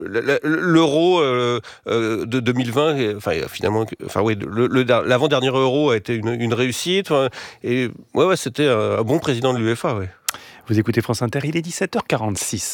l'euro de 2020, finalement, l'avant-dernier euro a été une réussite. Et c'était un bon président de l'UEFA. Ouais. Vous écoutez France Inter, il est 17h46.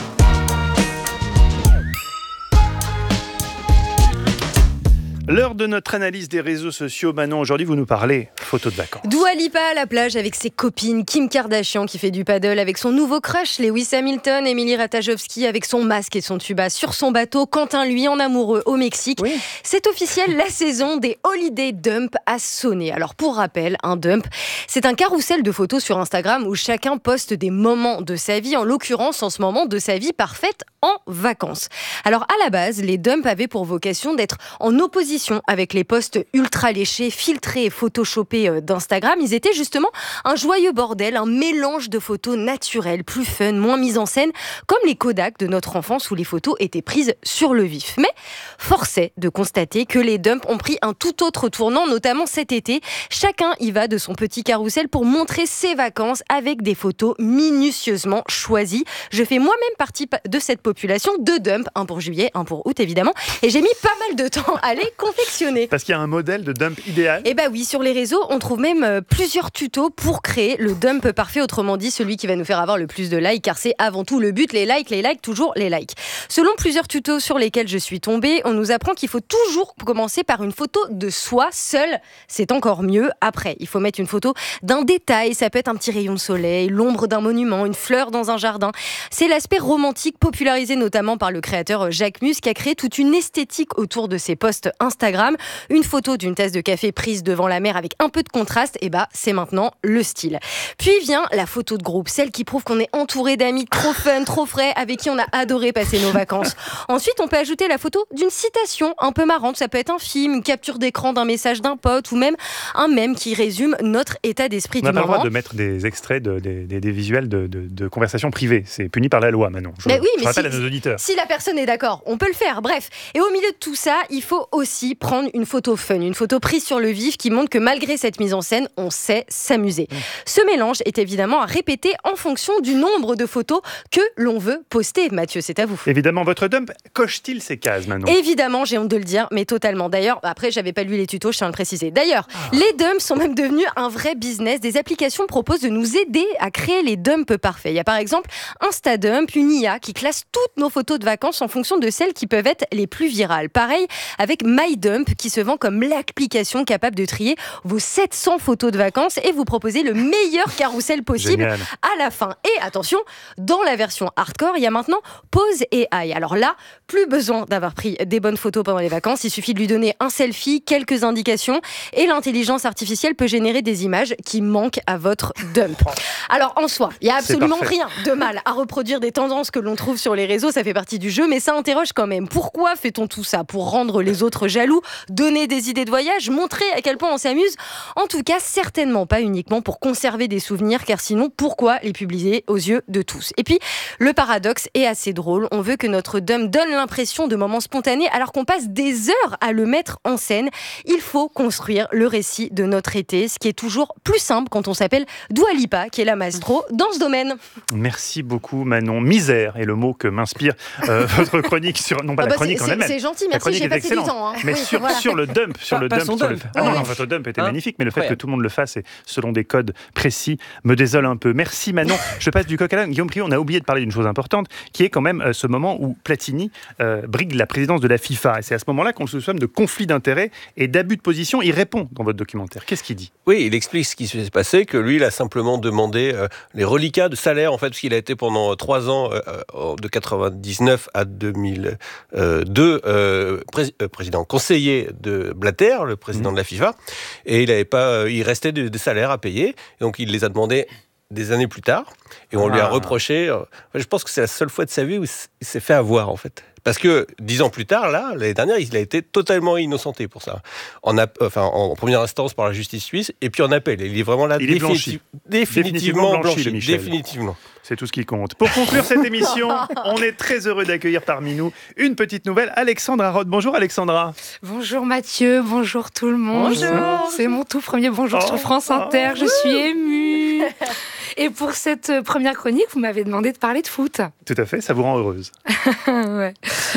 L'heure de notre analyse des réseaux sociaux. Manon, aujourd'hui, vous nous parlez photos de vacances. Dua Lipa à la plage avec ses copines, Kim Kardashian qui fait du paddle avec son nouveau crush, Lewis Hamilton, Emily Ratajkowski avec son masque et son tuba sur son bateau, Quentin, lui, en amoureux au Mexique. Oui. C'est officiel, la saison des Holiday Dump a sonné. Alors, pour rappel, un dump, c'est un carrousel de photos sur Instagram où chacun poste des moments de sa vie, en l'occurrence, en ce moment, de sa vie parfaite en vacances. Alors, à la base, les dumps avaient pour vocation d'être en opposition avec les posts ultra léchés, filtrés et photoshopés d'Instagram. Ils étaient justement un joyeux bordel, un mélange de photos naturelles, plus fun, moins mises en scène, comme les Kodak de notre enfance où les photos étaient prises sur le vif. Mais force est de constater que les dumps ont pris un tout autre tournant, notamment cet été. Chacun y va de son petit carrousel pour montrer ses vacances avec des photos minutieusement choisies. Je fais moi-même partie de cette population, 2 dumps, un pour juillet, un pour août évidemment, et j'ai mis pas mal de temps à les confectionner. Parce qu'il y a un modèle de dump idéal. Eh oui, sur les réseaux, on trouve même plusieurs tutos pour créer le dump parfait, autrement dit celui qui va nous faire avoir le plus de likes, car c'est avant tout le but, les likes, toujours les likes. Selon plusieurs tutos sur lesquels je suis tombée, on nous apprend qu'il faut toujours commencer par une photo de soi seul. C'est encore mieux. Après, il faut mettre une photo d'un détail, ça peut être un petit rayon de soleil, l'ombre d'un monument, une fleur dans un jardin. C'est l'aspect romantique popularisé notamment par le créateur Jacques Mus qui a créé toute une esthétique autour de ses posts Instagram. Une photo d'une tasse de café prise devant la mer avec un peu de contraste, c'est maintenant le style. Puis vient la photo de groupe, celle qui prouve qu'on est entouré d'amis trop fun, trop frais, avec qui on a adoré passer nos vacances. Ensuite, on peut ajouter la photo d'une citation un peu marrante. Ça peut être un film, une capture d'écran d'un message d'un pote ou même un mème qui résume notre état d'esprit du moment. On n'a pas le droit de mettre des extraits des visuels de conversations privées. C'est puni par la loi, Manon. Je rappelle à nos auditeurs. Si la personne est d'accord, on peut le faire. Bref. Et au milieu de tout ça, il faut aussi prendre une photo fun, une photo prise sur le vif qui montre que malgré cette mise en scène, on sait s'amuser. Ce mélange est évidemment à répéter en fonction du nombre de photos que l'on veut poster. Mathieu, c'est à vous. Évidemment, votre dump coche-t-il ces cases, Manon ? Évidemment, j'ai honte de le dire, mais totalement. D'ailleurs, après, j'avais pas lu les tutos, je tiens à le préciser. D'ailleurs, les dumps sont même devenus un vrai business. Des applications proposent de nous aider à créer les dumps parfaits. Il y a par exemple Instadump, une IA qui classe toutes nos photos de vacances en fonction de celles qui peuvent être les plus virales. Pareil avec MyDump qui se vend comme l'application capable de trier vos 700 photos de vacances et vous proposer le meilleur carrousel possible à la fin. Et attention, dans la version hardcore, il y a maintenant Pose AI. Alors là, plus besoin d'avoir pris des bonnes photos pendant les vacances, il suffit de lui donner un selfie, quelques indications et l'intelligence artificielle peut générer des images qui manquent à votre dump. Alors en soi, il n'y a absolument rien de mal à reproduire des tendances que l'on trouve sur les réseaux, ça fait partie du jeu, mais ça interroge quand même. Pourquoi fait-on tout ça ? Pour rendre les autres jaloux, donner des idées de voyage, montrer à quel point on s'amuse ? En tout cas, certainement pas uniquement pour conserver des souvenirs, car sinon, pourquoi les publier aux yeux de tous ? Et puis, le paradoxe est assez drôle. On veut que notre dump donne l'impression de moments spontanés, alors qu'on passe des heures à le mettre en scène. Il faut construire le récit de notre été, ce qui est toujours plus simple quand on s'appelle Dua Lipa, qui est la maestro dans ce domaine. Merci beaucoup, Manon. Misère est le mot que m'inspire votre chronique sur... Non, pas la chronique en elle-même. C'est gentil, merci, j'ai passé du temps. Mais sur le dump. Votre dump était magnifique, mais le fait que tout le monde le fasse et selon des codes précis me désole un peu. Merci, Manon. Je passe du coq à l'âne. Guillaume Priou, on a oublié de parler d'une chose importante, qui est quand même ce moment où Platini brigue la présidence de la FIFA. Et c'est à ce moment-là qu'on se soupçonne de conflit d'intérêts et d'abus de position. Il répond dans votre documentaire. Qu'est-ce qu'il dit ? Oui, il explique ce qui s'est passé, que lui, il a simplement demandé les reliquats de salaire, en fait, parce qu'il a été pendant 3 ans, de 99 à 2002, président conseiller de Blatter, le président de la FIFA, et il restait des salaires à payer, et donc il les a demandés des années plus tard, et on lui a reproché, je pense que c'est la seule fois de sa vie où il s'est fait avoir, en fait. Parce que 10 ans plus tard, là, l'année dernière, il a été totalement innocenté pour ça. En première instance par la justice suisse, et puis en appel. Il est vraiment là définitivement blanchi. Définitivement. C'est tout ce qui compte. Pour conclure cette émission, on est très heureux d'accueillir parmi nous une petite nouvelle, Alexandra Roth. Bonjour Alexandra. Bonjour Mathieu, bonjour tout le monde. Bonjour. C'est mon tout premier bonjour sur France Inter, je suis émue. Et pour cette première chronique, vous m'avez demandé de parler de foot. Tout à fait, ça vous rend heureuse. Ouais.